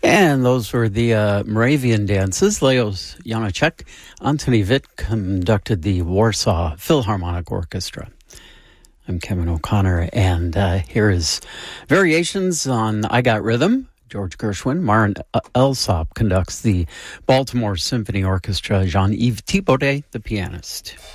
And those were the Moravian dances. Leos Janáček, Antoni Witt conducted the Warsaw Philharmonic Orchestra. I'm Kevin O'Connor, and here is variations on I Got Rhythm. George Gershwin. Maren Alsop conducts the Baltimore Symphony Orchestra. Jean-Yves Thibaudet, the pianist.